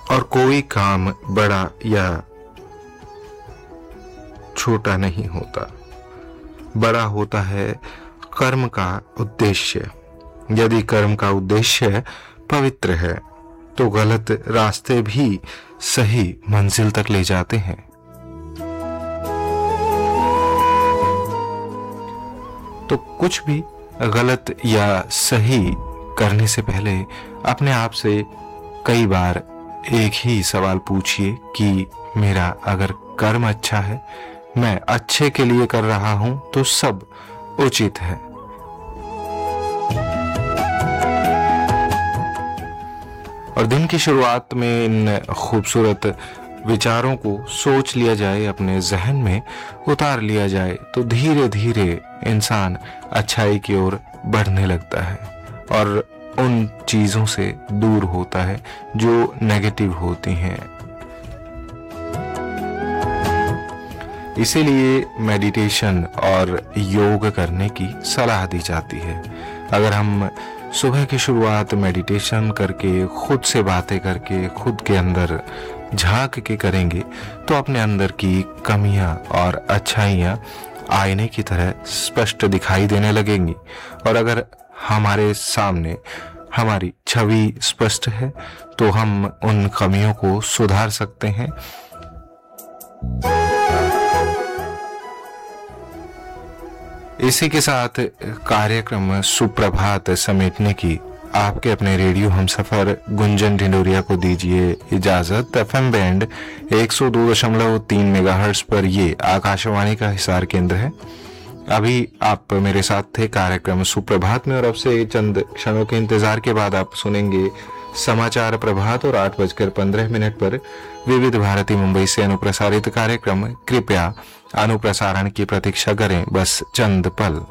और कोई काम बड़ा या छोटा नहीं होता, बड़ा होता है कर्म का उद्देश्य। यदि कर्म का उद्देश्य पवित्र है तो गलत रास्ते भी सही मंजिल तक ले जाते हैं। तो कुछ भी गलत या सही करने से पहले अपने आप से कई बार एक ही सवाल पूछिए कि मेरा अगर कर्म अच्छा है, मैं अच्छे के लिए कर रहा हूं, तो सब उचित है। और दिन की शुरुआत में इन खूबसूरत विचारों को सोच लिया जाए, अपने जहन में उतार लिया जाए, तो धीरे धीरे इंसान अच्छाई की ओर बढ़ने लगता है और उन चीजों से दूर होता है जो नेगेटिव होती हैं। इसीलिए मेडिटेशन और योग करने की सलाह दी जाती है। अगर हम सुबह की शुरुआत मेडिटेशन करके, खुद से बातें करके, खुद के अंदर झांक के करेंगे तो अपने अंदर की कमियां और अच्छाइयां आईने की तरह स्पष्ट दिखाई देने लगेंगी। और अगर हमारे सामने हमारी छवि स्पष्ट है तो हम उन कमियों को सुधार सकते हैं। इसी के साथ कार्यक्रम सुप्रभात समेटने की आपके अपने रेडियो हमसफर गुंजन ढिंडोरिया को दीजिए इजाजत। एफएम बैंड 102.3 मेगाहर्ट्ज पर ये आकाशवाणी का हिसार केंद्र है। अभी आप मेरे साथ थे कार्यक्रम सुप्रभात में, और अब से चंद क्षणों के इंतजार के बाद आप सुनेंगे समाचार प्रभात, और 8:15 पर विविध भारती मुंबई से अनुप्रसारित कार्यक्रम। कृपया अनुप्रसारण की प्रतीक्षा करें बस चंद पल।